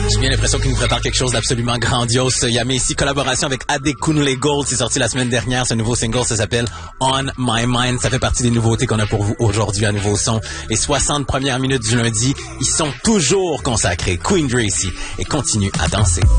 J'ai bien l'impression qu'il nous prépare quelque chose d'absolument grandiose. Il y a ici collaboration avec Adekunle Gold. C'est sorti la semaine dernière. Ce nouveau single, ça s'appelle On My Mind. Ça fait partie des nouveautés qu'on a pour vous aujourd'hui à Nouveau Son. Les 60 premières minutes du lundi, ils sont toujours consacrés. Queen Dracy et continue à danser.